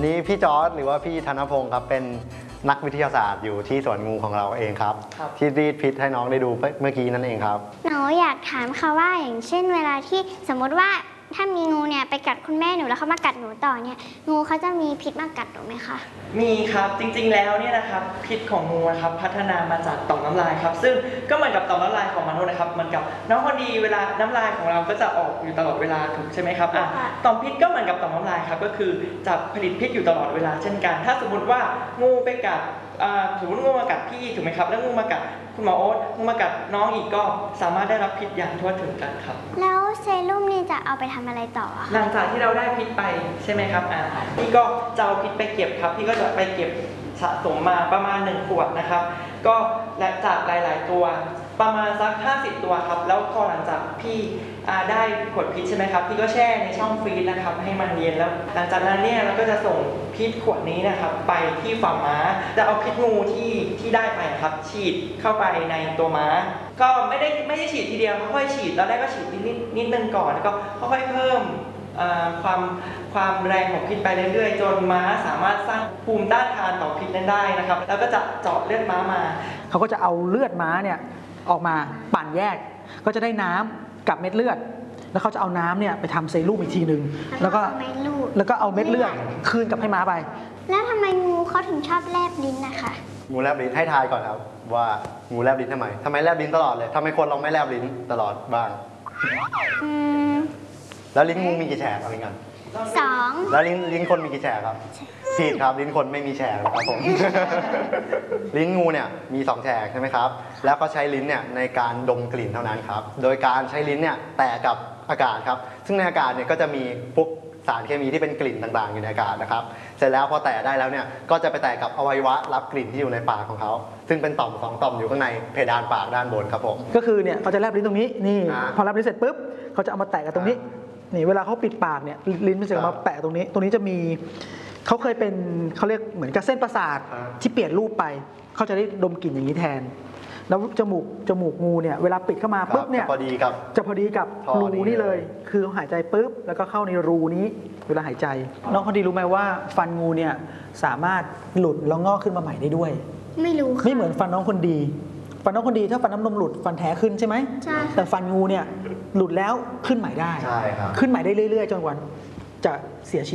นนี้พี่จอร์จหรือว่าพี่ธนพงศ์ครับเป็นนักวิทยาศาสตร์อยู่ที่สวนงูของเราเองครับที่รีดพิษให้น้องได้ดูเมื่อกี้นั่นเองครับหนูอยากถามค่ะว่าอย่างเช่นเวลาที่สมมติว่าถ้ามีงูเนี่ยไปกัดคุณแม่หนูแล้วเขามากัดหนูต่อเนี่ยงูเขาจะมีพิษมากัดหนูไหมคะมีครับจริงๆแล้วเนี่ยนะครับพิษของงูนะครับพัฒนามาจากต่อมน้ำลายครับซึ่งก็เหมือนกับต่อมน้ำลายของมนุษย์นะครับเหมือนกับน้องคนดีเวลาน้ำลายของเราก็จะออกอยู่ตลอดเวลาถูกใช่ไหมครับต่อมพิษก็เหมือนกับต่อมน้ำลายครับก็คือจะผลิตพิษอยู่ตลอดเวลาเช่นกันถ้าสมมติว่างูไปกัดสมมติงูมากัดพี่ถูกไหมครับแล้วงูมากัดคุณหมอโอ๊ตงูมากัดน้องอีกก็สามารถได้รับพิษอย่างทั่วถึงกันครับแล้วเซรุ่มนี่จะเอาไปทำอะไรต่อหลังจากที่เราได้พิษไปใช่ไหมครับพี่ก็จะเอาพิษไปเก็บครับพี่ก็จะไปเก็บสะสมมาประมาณ1 ขวดนะครับก็และจากหลายๆตัวประมาณสัก50 ตัวครับแล้วพอหลังจากพี่ได้ขวดพิษใช่ไหมครับพี่ก็แช่ในช่องฟรีซนะครับให้มันเย็นแล้วหลังจากนั้นเนี่ยเราก็จะส่งพิษขวดนี้นะครับไปที่ฝ่าม้าจะเอาพิษงูที่ได้ไปครับฉีดเข้าไปในตัวม้าก็ไม่ได้ฉีดทีเดียวค่อยๆฉีดตอนแรกก็ฉีดนิดนึงก่อนแล้วก็ค่อยๆเพิ่มความแรงของพิษไปเรื่อยๆจนม้าสามารถสร้างภูมิต้านทานต่อพิษนั้นได้นะครับแล้วก็จะเจาะเลือดม้ามาเขาก็จะเอาเลือดม้าเนี่ยออกมาปั่นแยกก็จะได้น้ำกับเม็ดเลือดแล้วเขาจะเอาน้ำเนี่ยไปทำเซรุ่มอีกทีหนึ่งแล้วก็เอาเม็ดเลือดคืนกลับให้ม้าไปแล้วทำไมงูเขาถึงชอบแลบลิ้นนะคะงูแลบลิ้นให้ทายก่อนครับว่างูแลบลิ้นทำไมแลบลิ้นตลอดเลยทำไมคนเราไม่แลบลิ้นตลอดบ้างแล้วลิ้นงูมีกี่แฉกอะไรกัน 2 แล้วลิ้นคนมีกี่แฉกครับผิดครับลิ้นคนไม่มีแฉกครับผมลิ้นงูเนี่ยมี2 แฉกใช่ไหมครับแล้วก็ใช้ลิ้นเนี่ยในการดมกลิ่นเท่านั้นครับโดยการใช้ลิ้นเนี่ยแตะกับอากาศครับซึ่งในอากาศเนี่ยก็จะมีพวกสารเคมีที่เป็นกลิ่นต่างๆอยู่ในอากาศนะครับเสร็จแล้วพอแตะได้แล้วเนี่ยก็จะไปแตะกับอวัยวะรับกลิ่นที่อยู่ในปากของเขาซึ่งเป็นต่อม2 ต่อมอยู่ข้างในเพดานปากด้านบนครับผมก็คือเนี่ยเขาจะแลบลิ้นตรงนี้นี่พอแลบลิ้นเสร็จปุ๊บเขาจะเอามาแตะกันตรงนี้นี่เวลาเขาปิดปากเนี่ยลิ้นมันจะมาแปะตรงนี้จะมีเขาเคยเป็นเขาเรียกเหมือนกับเส้นประสาทที่เปลี่ยนรูปไปเขาจะได้ดมกลิ่นอย่างนี้แทนแล้วจมูกงูเนี่ยเวลาปิดเข้ามาปุ๊บเนี่ยจะพอดีกับรูนี่เลยคือหายใจปุ๊บแล้วก็เข้าในรูนี้เวลาหายใจน้องเขาดีรู้ไหมว่าฟันงูเนี่ยสามารถหลุดแล้วงอกขึ้นมาใหม่ได้ด้วยไม่รู้ค่ะไม่เหมือนฟันน้องคนดีฟันน้องคนดีถ้าฟันน้ำนมหลุดฟันแท้ขึ้นใช่ไหมใช่แต่ฟันงูเนี่ยหลุดแล้วขึ้นใหม่ได้ใช่ครับขึ้นใหม่ได้เรื่อยๆจนกว่าจะเสียชีวิต